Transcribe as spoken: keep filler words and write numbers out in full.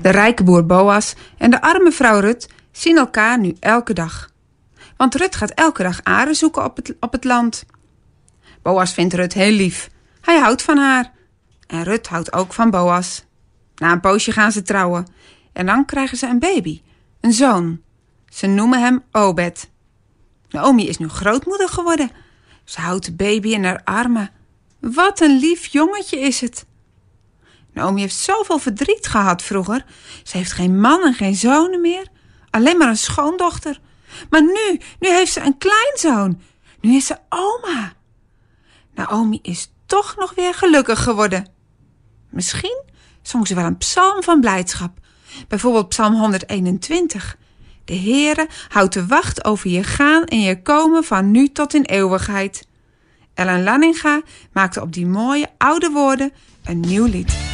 De rijke boer Boas en de arme vrouw Rut zien elkaar nu elke dag. Want Rut gaat elke dag aren zoeken op het, op het land. Boas vindt Rut heel lief. Hij houdt van haar. En Rut houdt ook van Boas. Na een poosje gaan ze trouwen. En dan krijgen ze een baby. Een zoon. Ze noemen hem Obed. Naomi is nu grootmoeder geworden. Ze houdt de baby in haar armen. Wat een lief jongetje is het. Naomi heeft zoveel verdriet gehad vroeger. Ze heeft geen man en geen zonen meer. Alleen maar een schoondochter. Maar nu, nu heeft ze een kleinzoon. Nu is ze oma. Naomi is toch nog weer gelukkig geworden. Misschien zong ze wel een psalm van blijdschap. Bijvoorbeeld psalm honderdeenentwintig. De Heere houdt de wacht over je gaan en je komen van nu tot in eeuwigheid. Ellen Lanninga maakte op die mooie oude woorden een nieuw lied.